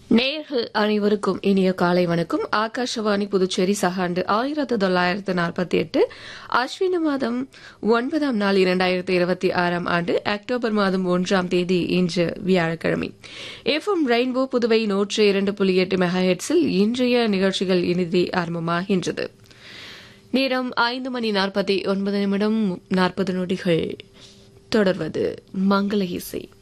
நேயர்கள் அனைவருக்கும் இனிய காலை வணக்கம். ஆகாஷவாணி புதுச்சேரி சகாண்டு 1948 அஸ்வின மாதம் 9ஆம் நாள் 2026 ஆண்டு அக்டோபர் மாதம் 1ஆம் தேதி இன்று வியாழக்கிழமை. எஃப்எம் ரெயின்போ புதுவை 102.8 மெகாஹெட்ஸில் இன்றைய நிகழ்ச்சிகள் இனிதே ஆரம்பமாகின்றது. நேரம் 5:49 நிமிடம் 40 நொடிகள். தொடர்வது மங்கள இசை.